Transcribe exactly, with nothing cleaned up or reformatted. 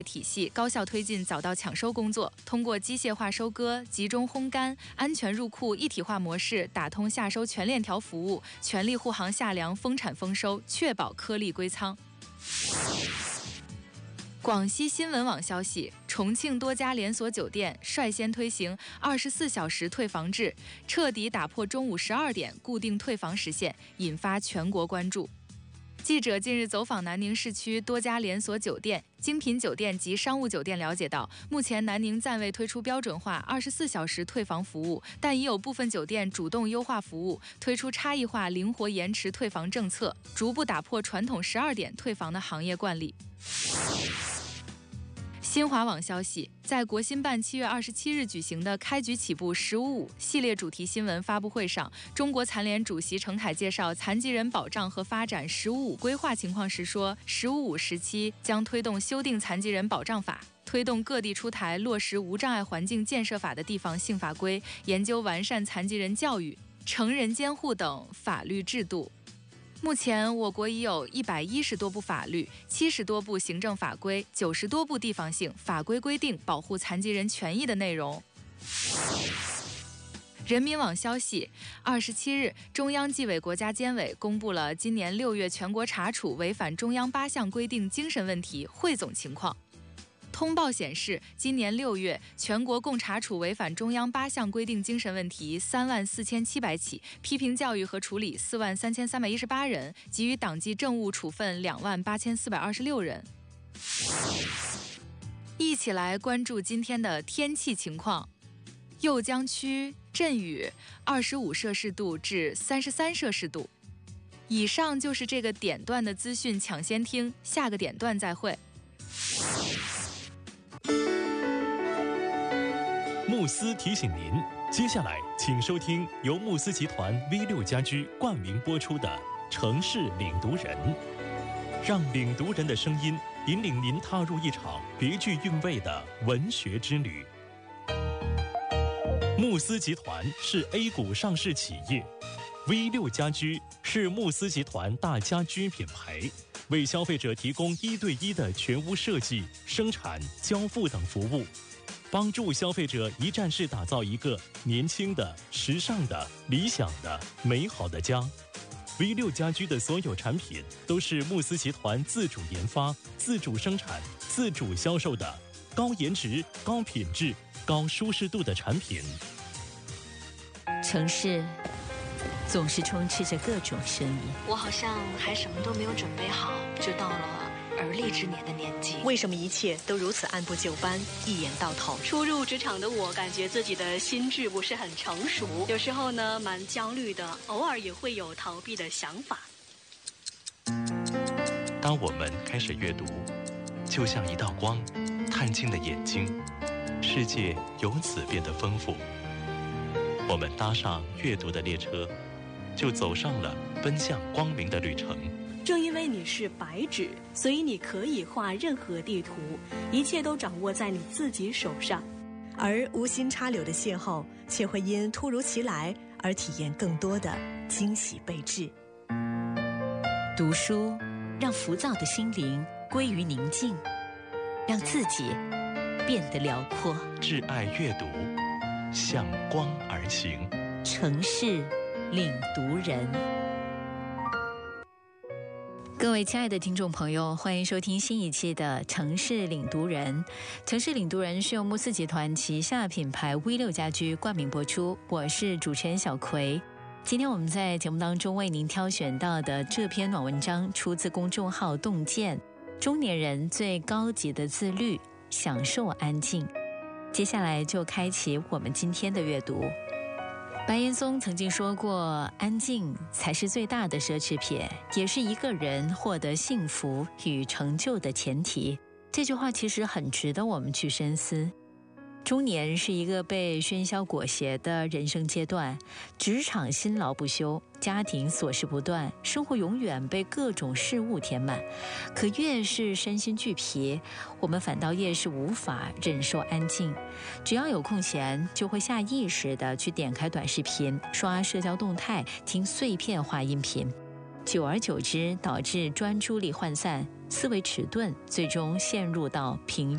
体系，高效推进早稻抢收工作，通过机械化收割、集中烘干、安全入库一体化模式，打通下收全链条服务，全力护航下粮丰产丰收，确保颗粒归仓。广西新闻网消息，重庆多家连锁酒店率先推行二十四小时退房制，彻底打破中午十二点固定退房时限，引发全国关注。记者近日走访南宁市区多家连锁酒店、精品酒店及商务酒店，了解到，目前南宁暂未推出标准化二十四小时退房服务，但已有部分酒店主动优化服务，推出差异化灵活延迟退房政策，逐步打破传统十二点退房的行业惯例。新华网消息，在国新办七月二十七日举行的开局起步“十五五”系列主题新闻发布会上，中国残联主席程凯介绍残疾人保障和发展“十五五”规划情况时说，“十五五”时期将推动修订残疾人保障法，推动各地出台落实无障碍环境建设法的地方性法规，研究完善残疾人教育、成人监护等法律制度。目前，我国已有一百一十多部法律、七十多部行政法规、九十多部地方性法规规定保护残疾人权益的内容。人民网消息，二十七日，中央纪委国家监委公布了今年六月全国查处违反中央八项规定精神问题汇总情况。通报显示，今年六月，全国共查处违反中央八项规定精神问题三万四千七百起，批评教育和处理四万三千三百一十八人，给予党纪政务处分两万八千四百二十六人。一起来关注今天的天气情况。酉江区阵雨，二十五摄氏度至三十三摄氏度。以上就是这个点段的资讯抢先听，下个点段再会。 慕斯提醒您，接下来请收听由慕斯集团 V 六 家居冠名播出的《城市领读人》，让领读人的声音引领您踏入一场别具韵味的文学之旅。慕斯集团是 A 股上市企业 ，V 六 家居是慕斯集团大家居品牌，为消费者提供一对一的全屋设计、生产、交付等服务。帮助消费者一站式打造一个年轻的、时尚的、理想的、美好的家。V 六 家居的所有产品都是慕斯集团自主研发、自主生产、自主销售的高颜值、高品质、高舒适度的产品。 城市总是充斥着各种声音， 我好像还什么都没有准备好，就到了而立之年的年纪。 为什么一切都如此按部就班，一眼到头？ 初入职场的我，感觉自己的心智不是很成熟，有时候呢蛮焦虑的，偶尔也会有逃避的想法。 当我们开始阅读，就像一道光，探进了眼睛，世界由此变得丰富。我们搭上阅读的列车，就走上了奔向光明的旅程。 正因为你是白纸，所以你可以画任何地图，一切都掌握在你自己手上。 而无心插柳的邂逅，却会因突如其来而体验更多的惊喜备至。 读书让浮躁的心灵归于宁静，让自己变得辽阔。 挚爱阅读，向光而行。 城市领读人。各位亲爱的听众朋友，欢迎收听新一期的城市领读人。城市领读人是由慕斯集团旗下品牌 V 六 家居冠名播出，我是主持人小葵。今天我们在节目当中为您挑选到的这篇暖文章出自公众号洞见，中年人最高级的自律，享受安静。接下来就开启我们今天的阅读。白岩松曾经说过，安静才是最大的奢侈品，也是一个人获得幸福与成就的前提。这句话其实很值得我们去深思。中年是一个被喧嚣裹挟的人生阶段，职场辛劳不休，家庭琐事不断，生活永远被各种事物填满。可越是身心俱疲，我们反倒越是无法忍受安静。只要有空闲，就会下意识地去点开短视频，刷社交动态，听碎片化音频。久而久之，导致专注力涣散，思维迟钝，最终陷入到频率